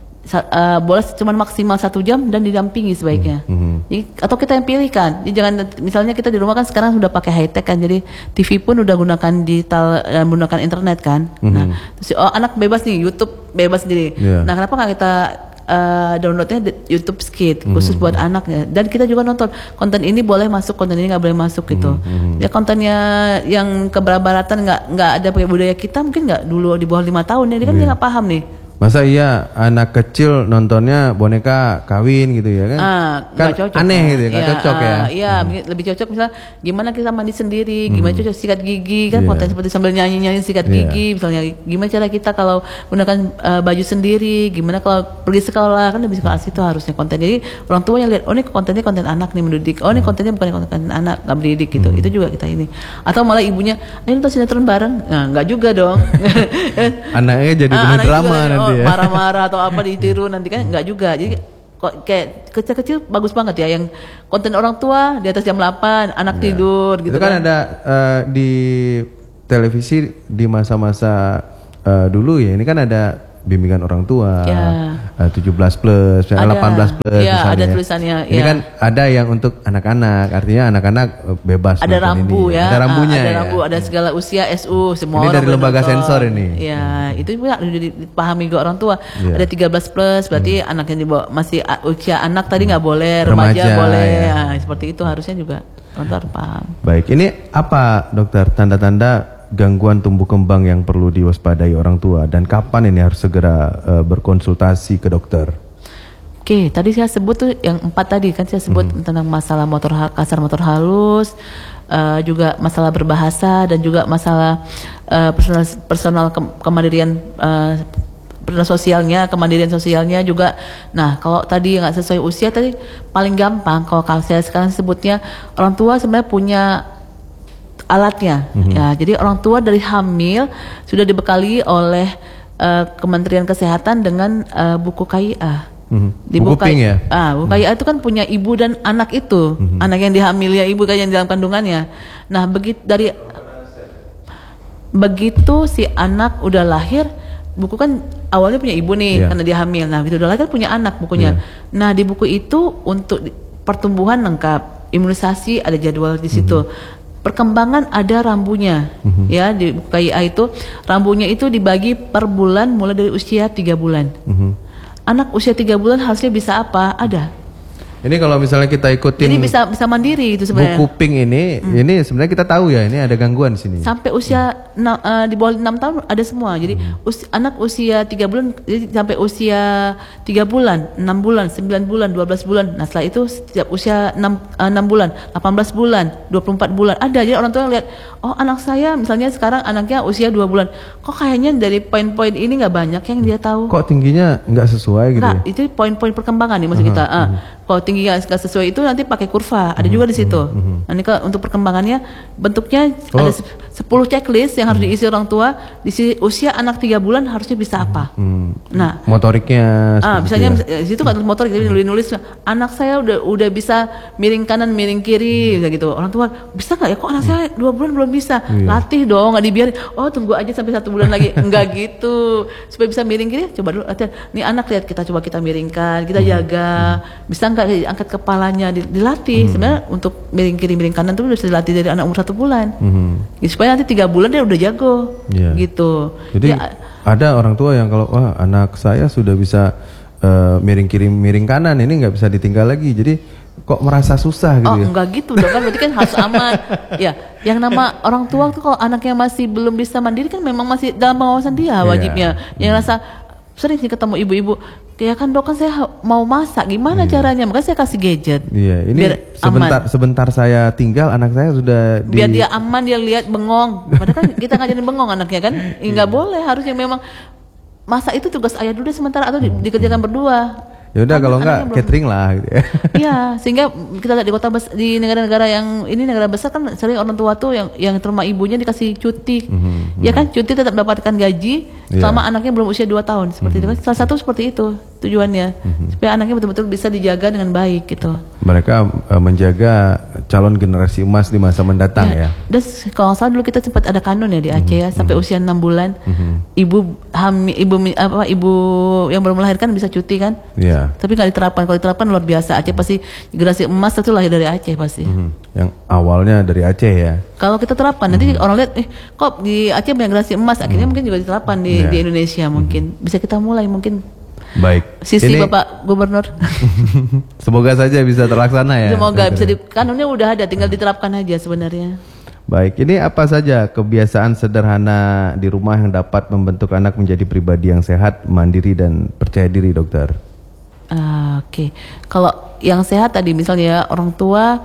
boleh cuman maksimal 1 jam dan didampingi sebaiknya. Jadi, atau kita yang pilih kan. Jadi jangan, misalnya kita di rumah kan sekarang sudah pakai high tech kan. Jadi TV pun udah gunakan digital, menggunakan internet kan. Nah, terus anak bebas nih, YouTube bebas sendiri. Nah, kenapa nggak kita downloadnya YouTube Kids khusus buat anaknya, dan kita juga nonton konten ini boleh masuk, konten ini nggak boleh masuk gitu. Ya kontennya yang keberabatan nggak ada pakai budaya kita, mungkin nggak dulu di bawah 5 tahun ya, dia kan dia nggak paham nih.
Masa iya anak kecil nontonnya boneka kawin gitu ya kan? Kan
cocok,
aneh gitu ya, nggak cocok ya?
Iya, lebih cocok misalnya gimana kita mandi sendiri, gimana cocok sikat gigi kan, konten seperti sambil nyanyi-nyanyi sikat gigi, misalnya gimana cara kita kalau gunakan baju sendiri, gimana kalau pergi sekolah, kan lebih suka asik itu harusnya konten. Jadi orang tuanya lihat, oh ini kontennya konten anak nih mendidik, oh ini kontennya bukan konten anak nggak mendidik gitu. Itu juga kita ini. Atau malah ibunya, ini nonton sinetron bareng, nah nggak juga dong.
Anaknya jadi penuh drama nanti.
Marah-marah atau apa ditiru nanti kan nggak juga. Jadi kok kayak kecil-kecil bagus banget ya yang konten orang tua di atas jam 8 anak tidur gitu.
Itu kan ada di televisi di masa-masa dulu ya, ini kan ada bimbingan orang tua, 17 plus, 18 plus,
ada tulisannya.
Ini kan ada yang untuk anak-anak, artinya anak-anak bebas.
Ada rambu ini.
Ada rambunya.
Ada rambu, ada segala usia, SU, semua.
Ini dari lembaga sensor ini.
Ya, itu juga dipahami juga orang tua. Ada 13 plus, berarti anak yang dibawa masih usia anak tadi nggak boleh, remaja boleh. Nah, seperti itu harusnya juga orang tua paham.
Baik, ini apa dokter tanda-tanda gangguan tumbuh kembang yang perlu diwaspadai orang tua, dan kapan ini harus segera berkonsultasi ke dokter?
Oke, tadi saya sebut tuh yang 4 tadi kan, saya sebut tentang masalah motor kasar, motor halus, juga masalah berbahasa, dan juga masalah personal kemandirian, kemandirian sosialnya juga. Nah, kalau tadi nggak sesuai usia tadi paling gampang kalau saya sekarang sebutnya, orang tua sebenarnya punya alatnya. Ya, jadi orang tua dari hamil sudah dibekali oleh Kementerian Kesehatan dengan buku KIA. Di
buku pink ya?
Buku KIA itu kan punya ibu dan anak itu, anak yang dihamil ya ibu kan yang dalam kandungannya. Nah, begitu si anak udah lahir, buku kan awalnya punya ibu nih karena dia hamil. Nah, begitu udah lahir punya anak bukunya. Nah, di buku itu untuk pertumbuhan lengkap, imunisasi ada jadwal di situ. Perkembangan ada rambunya, ya di KIA itu rambunya itu dibagi per bulan mulai dari usia 3 bulan. Anak usia 3 bulan harusnya bisa apa? Ada.
Ini kalau misalnya kita ikutin,
ini bisa mandiri itu sebenarnya.
Buku pink ini sebenarnya kita tahu ya ini ada gangguan di sini.
Sampai usia di bawah 6 tahun ada semua. Jadi anak usia 3 bulan, jadi sampai usia 3 bulan, 6 bulan, 9 bulan, 12 bulan. Nah, setelah itu setiap usia 6 bulan, 18 bulan, 24 bulan ada. Jadi orang tua lihat, oh anak saya misalnya sekarang anaknya usia 2 bulan. Kok kayaknya dari poin-poin ini nggak banyak yang dia tahu.
Kok tingginya nggak sesuai gitu ya?
Itu poin-poin perkembangan nih maksud kita. Kalau tinggi nggak sesuai itu nanti pakai kurva, ada juga di situ. Nanti untuk perkembangannya bentuknya ada 10 checklist yang harus diisi orang tua. Di usia anak 3 bulan harusnya bisa apa. Nah,
motoriknya.
Misalnya di situ kan motorik, jadi nulis anak saya udah bisa miring kanan, miring kiri, gitu. Orang tua bisa nggak ya? Kok anak saya 2 bulan belum bisa? Latih dong, nggak dibiarin. Oh tunggu aja sampai 1 bulan lagi. Enggak gitu. Supaya bisa miring kiri, coba dulu latihan. Nih anak lihat kita miringkan, kita jaga. Bisa nggak angkat kepalanya, dilatih. Sebenarnya untuk miring kiri miring kanan itu udah bisa dilatih dari anak umur 1 bulan. Supaya nanti 3 bulan dia udah jago. Gitu.
Jadi ada orang tua yang kalau wah anak saya sudah bisa miring kiri miring kanan, ini nggak bisa ditinggal lagi. Jadi kok merasa susah gitu ya?
Enggak gitu dong kan, berarti kan harus aman. Ya, yang nama orang tua tuh kalau anaknya masih belum bisa mandiri kan memang masih dalam pengawasan dia wajibnya. Yang rasa sering sih ketemu ibu-ibu, kayak kan dok kan saya mau masak, gimana caranya? Makanya saya kasih gadget.
Ini biar sebentar saya tinggal anak saya sudah
biar dia aman, dia lihat bengong. Padahal kan kita ngajarin bengong anaknya kan, nggak boleh, harusnya memang masak itu tugas ayah dulu sementara atau dikerjakan berdua.
Ya udah kalau enggak catering lah gitu ya.
Iya, sehingga kita lihat di kota di negara-negara yang ini negara besar kan sering orang tua tuh yang terima ibunya dikasih cuti. Ya kan, cuti tetap dapatkan gaji selama anaknya belum usia 2 tahun seperti itu kan. Salah satu seperti itu tujuannya. Supaya anaknya betul-betul bisa dijaga dengan baik gitu.
Mereka menjaga calon generasi emas di masa mendatang ya.
Dan kalau nggak salah dulu kita sempat ada kanun ya di Aceh ya, sampai usia 6 bulan ibu yang baru melahirkan bisa cuti kan.
Iya.
Tapi nggak diterapkan. Kalau diterapkan luar biasa. Aceh pasti generasi emas itu lahir dari Aceh pasti.
Yang awalnya dari Aceh ya.
Kalau kita terapkan nanti orang lihat kok di Aceh banyak generasi emas, akhirnya mungkin juga diterapkan di Indonesia mungkin. Bisa kita mulai mungkin.
Baik.
Sisi Bapak Gubernur.
Semoga saja bisa terlaksana ya.
Semoga bisa kanunnya udah ada, tinggal diterapkan aja sebenarnya.
Baik, ini apa saja kebiasaan sederhana di rumah yang dapat membentuk anak menjadi pribadi yang sehat, mandiri dan percaya diri, dokter?
Oke. Kalau yang sehat tadi misalnya orang tua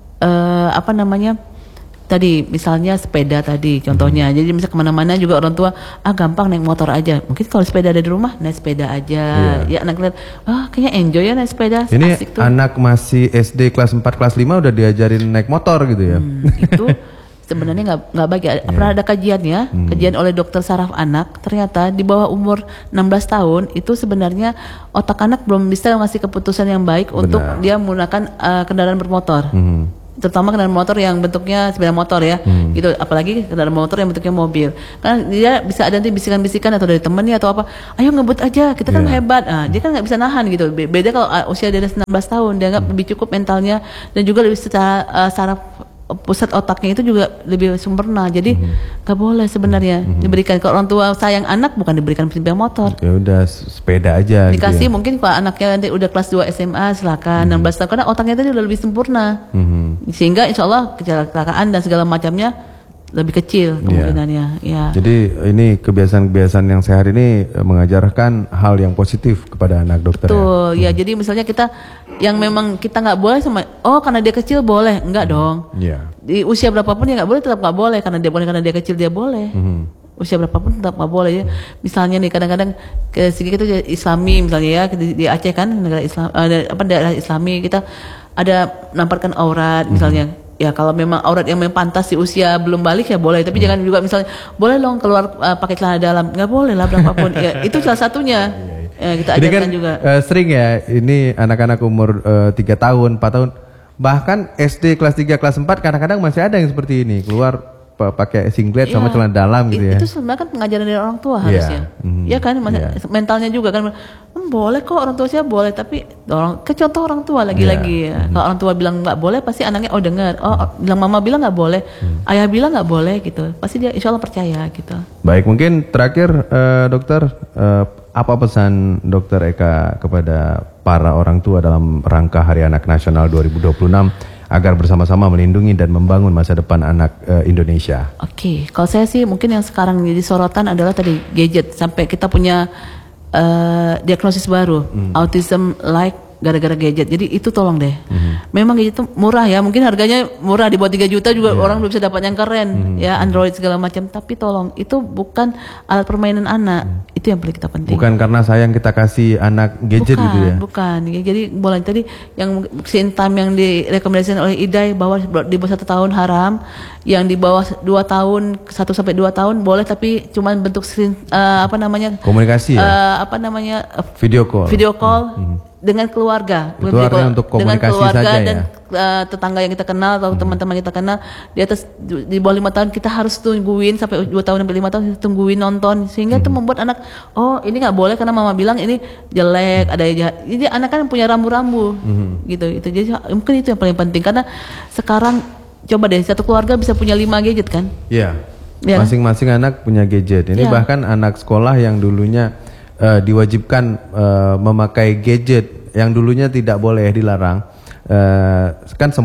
tadi misalnya sepeda tadi contohnya. Jadi misalnya kemana-mana juga orang tua gampang naik motor aja. Mungkin kalau sepeda ada di rumah naik sepeda aja. Ya anak lihat kayaknya enjoy ya naik sepeda.
Ini anak masih SD kelas 4 kelas 5 udah diajarin naik motor gitu ya.
Itu sebenarnya nggak baik ya. Pernah ada kajiannya, kajian oleh dokter saraf anak, ternyata di bawah umur 16 tahun itu sebenarnya otak anak belum bisa ngasih keputusan yang baik untuk dia menggunakan kendaraan bermotor. Terutama kendaraan motor yang bentuknya sepeda motor ya, gitu. Apalagi kendaraan motor yang bentuknya mobil, karena dia bisa ada nanti bisikan-bisikan atau dari temannya atau apa, ayo ngebut aja, kita kan hebat. Dia kan nggak bisa nahan gitu. Beda kalau usia dia 19 tahun, dia nggak lebih cukup mentalnya dan juga lebih secara saraf pusat otaknya itu juga lebih sempurna. Jadi nggak boleh sebenarnya diberikan. Kalau orang tua sayang anak bukan diberikan sepeda motor.
Ya udah sepeda aja.
Dikasih
gitu ya.
Mungkin kalau anaknya nanti udah kelas 2 SMA silakan 16 tahun karena otaknya tadi udah lebih sempurna. Sehingga insya Allah kecelakaan dan segala macamnya lebih kecil kemungkinannya. Ya.
Jadi ini kebiasaan-kebiasaan yang sehat ini mengajarkan hal yang positif kepada anak, dokter.
Betul ya. Jadi misalnya kita yang memang kita nggak boleh karena dia kecil boleh, enggak dong. Di usia berapapun ya nggak boleh, tetap nggak boleh karena dia kecil dia boleh. Usia berapapun tetap nggak boleh ya. Misalnya nih kadang-kadang ke segi kita Islami misalnya ya di Aceh kan negara Islam daerah Islami kita ada namparkan aurat misalnya. Ya kalau memang aurat yang memang pantas di usia belum balik ya boleh, tapi jangan juga misalnya boleh dong keluar pakai celana dalam, nggak boleh lah berapapun. Ya itu salah satunya. Kita ajarkan kan, juga. Sering
ya ini anak-anak umur 3 tahun, 4 tahun, bahkan SD kelas 3 kelas 4 kadang-kadang masih ada yang seperti ini keluar pakai singlet sama celana dalam gitu ya.
Itu sebenarnya kan pengajaran dari orang tua harusnya. Ya kan mentalnya juga kan boleh kok orang tua saya boleh, tapi contoh orang tua lagi-lagi ya. Kalau orang tua bilang nggak boleh pasti anaknya dengar. Bilang mama bilang nggak boleh, ayah bilang nggak boleh gitu. Pasti dia insya Allah percaya gitu. Baik,
mungkin terakhir dokter apa pesan dokter Eka kepada para orang tua dalam rangka Hari Anak Nasional 2026 agar bersama-sama melindungi dan membangun masa depan anak Indonesia?
Oke, kalau saya sih mungkin yang sekarang jadi sorotan adalah tadi gadget. Sampai kita punya diagnosis baru, autism like gara-gara gadget. Jadi itu tolong deh. Memang gadget itu murah ya, mungkin harganya murah di bawah 3 juta juga orang belum bisa dapat yang keren ya, Android segala macam. Tapi tolong itu bukan alat permainan anak. Itu yang paling kita penting.
Bukan karena sayang kita kasih anak gadget gitu ya.
Bukan. Jadi boleh tadi yang screen time yang direkomendasikan oleh IDAI bahwa di bawah 1 tahun haram, yang di bawah 2 tahun 1 sampai 2 tahun boleh, tapi cuman bentuk screen
komunikasi ya. Video call.
Dengan keluarga,
itu artinya untuk komunikasi
dengan keluarga
saja
dan
ya?
Tetangga yang kita kenal atau teman-teman kita kenal di atas di bawah 5 tahun kita harus tungguin sampai 2 tahun sampai 5 tahun kita tungguin nonton, sehingga itu membuat anak ini nggak boleh karena mama bilang ini jelek, ada yang jahat. Jadi anak kan punya rambu-rambu gitu. Jadi mungkin itu yang paling penting, karena sekarang coba deh satu keluarga bisa punya 5 gadget kan?
Iya. Masing-masing anak punya gadget. Ini bahkan anak sekolah yang dulunya diwajibkan memakai gadget yang dulunya tidak boleh, dilarang, kan sempat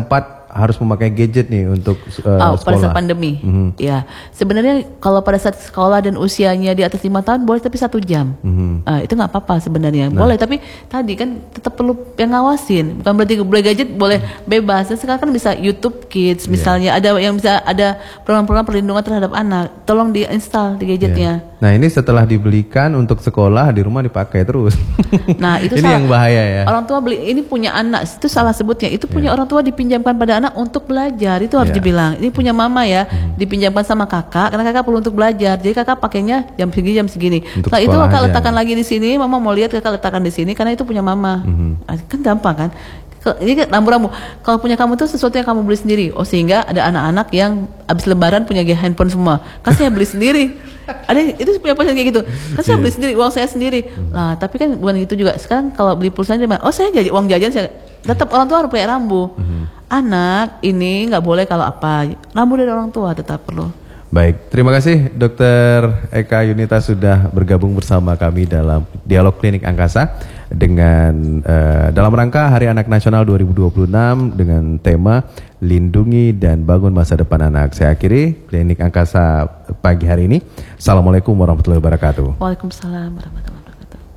harus memakai gadget nih untuk
pada
sekolah?
saat pandemi. Ya, sebenarnya kalau pada saat sekolah dan usianya di atas 5 tahun boleh, tapi 1 jam. Itu nggak apa-apa sebenarnya. Boleh, tapi tadi kan tetap perlu yang ngawasin. Bukan berarti boleh gadget boleh bebas. Dan sekarang kan bisa YouTube Kids misalnya, ada yang bisa ada program-program perlindungan terhadap anak. Tolong diinstal di gadgetnya.
Nah, ini setelah dibelikan untuk sekolah, di rumah dipakai terus.
Nah, itu
ini yang bahaya ya.
Orang tua beli ini punya anak, itu salah sebutnya. Itu punya orang tua dipinjamkan pada anak untuk belajar. Itu harus dibilang. Ini punya mama ya, dipinjamkan sama kakak karena kakak perlu untuk belajar. Jadi kakak pakainya jam segini. Nah, itu kakak letakkan lagi di sini, mama mau lihat kakak letakkan di sini karena itu punya mama. Kan gampang kan? Ini kan rambu-rambu. Kalau punya kamu tuh sesuatu yang kamu beli sendiri. Sehingga ada anak-anak yang abis lebaran punya handphone semua. Kan saya beli sendiri. Ada itu punya pasien kayak gitu. Kan saya beli sendiri, uang saya sendiri. Nah, tapi kan bukan gitu juga. Sekarang kalau beli pulsa di mana? Saya uang jajan saya. Tetap orang tua harus punya rambu. Anak ini nggak boleh kalau apa. Rambu dari orang tua tetap perlu.
Baik, terima kasih Dr. Eka Yunita sudah bergabung bersama kami dalam Dialog Klinik Angkasa dengan dalam rangka Hari Anak Nasional 2026 dengan tema Lindungi dan Bangun Masa Depan Anak. Saya akhiri Klinik Angkasa pagi hari ini. Assalamualaikum warahmatullahi wabarakatuh.
Waalaikumsalam warahmatullahi wabarakatuh.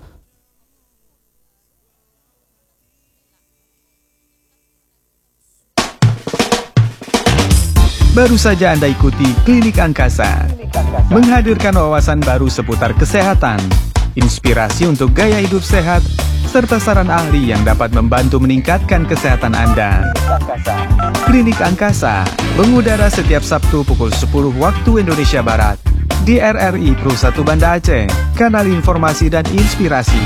Baru saja Anda ikuti Klinik Angkasa, menghadirkan wawasan baru seputar kesehatan, inspirasi untuk gaya hidup sehat, serta saran ahli yang dapat membantu meningkatkan kesehatan Anda. Klinik Angkasa mengudara setiap Sabtu pukul 10 waktu Indonesia Barat di RRI Pro 1 Banda Aceh, kanal informasi dan inspirasi.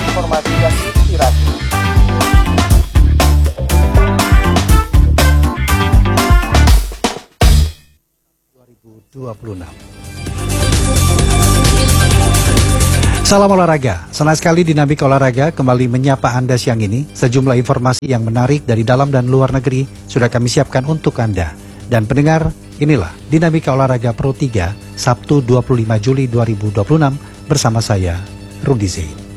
26. Salam olahraga, senang sekali Dinamika Olahraga kembali menyapa Anda siang ini. Sejumlah informasi yang menarik dari dalam dan luar negeri sudah kami siapkan untuk Anda. Dan pendengar, inilah Dinamika Olahraga Pro 3, Sabtu 25 Juli 2026 bersama saya, Rudy Zain.